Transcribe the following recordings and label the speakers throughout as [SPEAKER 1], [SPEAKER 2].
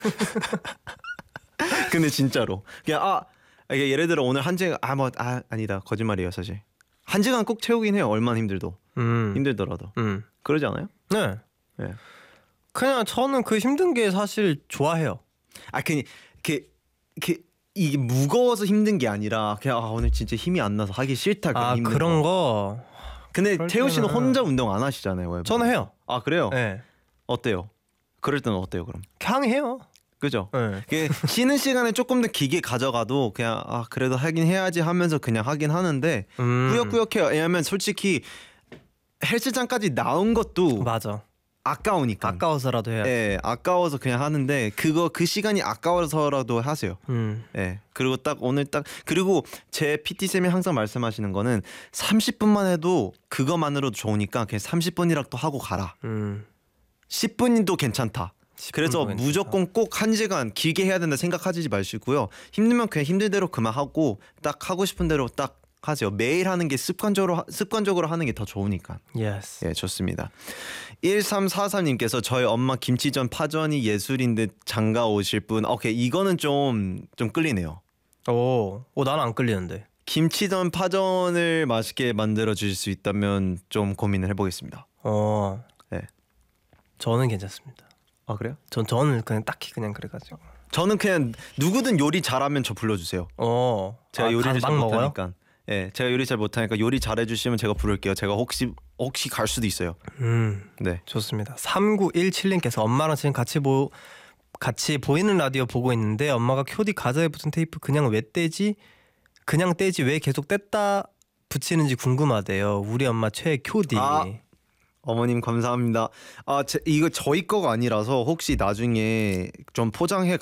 [SPEAKER 1] 근데 진짜로 그냥 이게 예를 들어 오늘 아니다 거짓말이에요 사실. 1시간 꼭 채우긴 해요. 얼마나 힘들더라도. 그러지 않아요?
[SPEAKER 2] 네.
[SPEAKER 1] 네.
[SPEAKER 2] 그냥 저는 그 힘든 게 사실 좋아해요.
[SPEAKER 1] 이게 무거워서 힘든 게 아니라 그냥 오늘 진짜 힘이 안 나서 하기 싫다. 힘든
[SPEAKER 2] 그런 거.
[SPEAKER 1] 근데 태호 씨는 혼자 운동 안 하시잖아요. 왜?
[SPEAKER 2] 저는 해요.
[SPEAKER 1] 아 그래요?
[SPEAKER 2] 네.
[SPEAKER 1] 어때요? 그럴 때는 어때요 그럼?
[SPEAKER 2] 그냥 해요.
[SPEAKER 1] 그죠?
[SPEAKER 2] 네.
[SPEAKER 1] 쉬는 시간에 조금 더 길게 가져가도 그냥 그래도 하긴 해야지 하면서 그냥 하긴 하는데 꾸역꾸역해요. 왜냐면 솔직히 헬스장까지 나온 것도
[SPEAKER 2] 맞아.
[SPEAKER 1] 아까우니까.
[SPEAKER 2] 아까워서라도 해야.
[SPEAKER 1] 네, 아까워서 그냥 하는데 그 시간이 아까워서라도 하세요. 네, 그리고 그리고 제 PT 쌤이 항상 말씀하시는 거는 30분만 해도 그거만으로도 좋으니까 그냥 30분이라도 하고 가라. 10분도 괜찮다. 그래서 무조건 꼭 1시간 길게 해야 된다 생각하지 마시고요. 힘들면 그냥 힘들 대로 그만하고 딱 하고 싶은 대로 딱 하세요. 매일 하는 게 습관적으로 하는 게 더 좋으니까.
[SPEAKER 2] Yes.
[SPEAKER 1] 예, 좋습니다. 1343님께서 저희 엄마 김치전 파전이 예술인 듯 장가 오실 분. 오케이, 이거는 좀 끌리네요.
[SPEAKER 2] 나는 안 끌리는데.
[SPEAKER 1] 김치전 파전을 맛있게 만들어 주실 수 있다면 좀 고민을 해보겠습니다. 네.
[SPEAKER 2] 저는 괜찮습니다.
[SPEAKER 1] 아 그래요?
[SPEAKER 2] 저는 그냥 딱히 그냥 그래가지고.
[SPEAKER 1] 저는 그냥 누구든 요리 잘하면 저 불러주세요. 제가 요리를 잘 못하니까. 예, 제가 요리 잘 못하니까 요리 잘해주시면 제가 부를게요. 제가 혹시 갈 수도 있어요. 네,
[SPEAKER 2] 좋습니다. 3917님께서 엄마랑 지금 같이 보이는 라디오 보고 있는데 엄마가 큐디 가자에 붙은 테이프 그냥 떼지 왜 계속 뗐다 붙이는지 궁금하대요. 우리 엄마 최애 큐디.
[SPEAKER 1] 어머님 감사합니다. 이거 저희 거가 아니라서 혹시 나중에 좀 포장해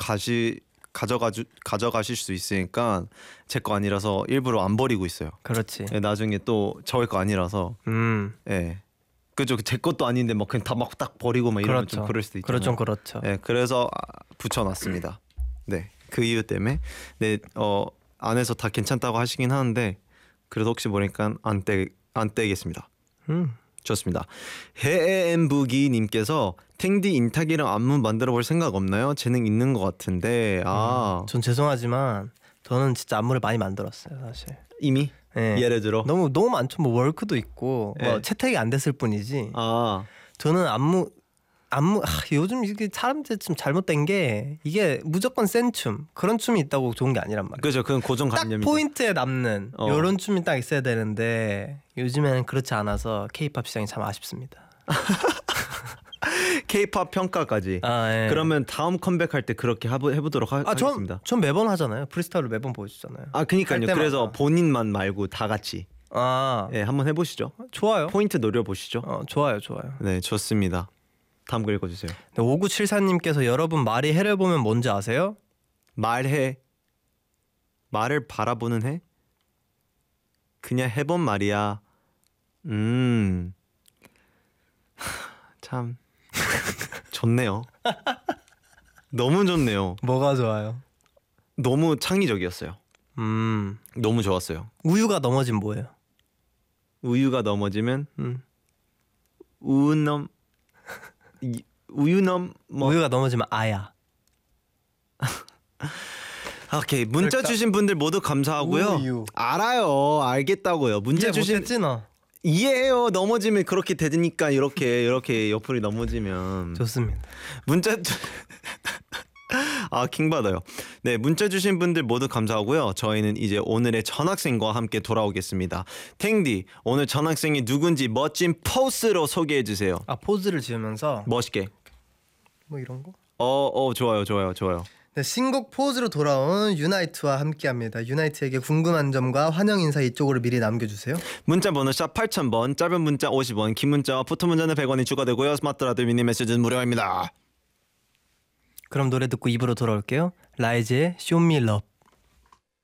[SPEAKER 1] 가져가실 수 있으니까 제 거 아니라서 일부러 안 버리고 있어요.
[SPEAKER 2] 그렇지.
[SPEAKER 1] 네, 나중에 또 저희 거 아니라서. 예. 그죠. 제 것도 아닌데 막 그냥 다 막 딱 버리고 막 이러면 좀 그럴 수도 있잖아요.
[SPEAKER 2] 그렇죠.
[SPEAKER 1] 네, 그래서 붙여놨습니다. 네, 그 이유 때문에. 네, 안에서 다 괜찮다고 하시긴 하는데 그래도 혹시 모르니까 안 떼겠습니다. 좋습니다. 해엠부기님께서 탱디 인탁이랑 안무 만들어볼 생각 없나요? 재능 있는 것 같은데.
[SPEAKER 2] 전 죄송하지만 저는 진짜 안무를 많이 만들었어요 사실.
[SPEAKER 1] 이미?
[SPEAKER 2] 네.
[SPEAKER 1] 예를 들어?
[SPEAKER 2] 너무 많죠. 뭐 월크도 있고 뭐 채택이 안 됐을 뿐이지. 저는 안무 요즘 이게 사람들 좀 잘못된 게 이게 무조건 센 춤 그런 춤이 있다고 좋은 게 아니란 말이에요.
[SPEAKER 1] 그죠. 그건 고정관념이죠.
[SPEAKER 2] 딱 포인트에 남는 이런 춤이 딱 있어야 되는데 요즘에는 그렇지 않아서 K-팝 시장이 참 아쉽습니다.
[SPEAKER 1] K-팝 평가까지.
[SPEAKER 2] 예.
[SPEAKER 1] 그러면 다음 컴백할 때 그렇게 해보도록 하겠습니다.
[SPEAKER 2] 전 매번 하잖아요. 프리스타일로 매번 보여주잖아요.
[SPEAKER 1] 그니까요. 그래서 본인만 말고 다 같이. 예, 한번 해보시죠.
[SPEAKER 2] 좋아요.
[SPEAKER 1] 포인트 노려보시죠.
[SPEAKER 2] 좋아요.
[SPEAKER 1] 네, 좋습니다. 다음 거 읽어주세요.
[SPEAKER 2] 네, 5974님께서 여러분 말이 해를 보면 뭔지 아세요?
[SPEAKER 1] 말을 바라보는 해? 그냥 해본 말이야. 참 좋네요. 너무 좋네요.
[SPEAKER 2] 뭐가 좋아요?
[SPEAKER 1] 너무 창의적이었어요. 너무 좋았어요.
[SPEAKER 2] 우유가 넘어지면 뭐예요?
[SPEAKER 1] 우유가 넘어지면 우유넘
[SPEAKER 2] 우유가 넘어지면 아야.
[SPEAKER 1] 오케이, 문자 주신 분들 모두 감사하고요.
[SPEAKER 2] 우유.
[SPEAKER 1] 알아요, 알겠다고요. 문자 주신 이해해요. 넘어지면 그렇게 되니까 이렇게 옆으로 넘어지면
[SPEAKER 2] 좋습니다.
[SPEAKER 1] 문자 킹받아요. 네, 문자 주신 분들 모두 감사하고요. 저희는 이제 오늘의 전학생과 함께 돌아오겠습니다. 탱디, 오늘 전학생이 누군지 멋진 포스로 소개해 주세요.
[SPEAKER 2] 포즈를 지으면서
[SPEAKER 1] 멋있게.
[SPEAKER 2] 뭐 이런 거?
[SPEAKER 1] 좋아요.
[SPEAKER 2] 네, 신곡 포즈로 돌아온 유나이트와 함께합니다. 유나이트에게 궁금한 점과 환영 인사 이쪽으로 미리 남겨주세요.
[SPEAKER 1] 문자 번호 샵 8000번, 짧은 문자 50원, 긴 문자와 포토 문자는 100원이 추가되고요. 스마트 라디오 미니 메시지는 무료입니다.
[SPEAKER 2] 그럼 노래 듣고 입으로 돌아올게요. 라이즈의 Show Me Love.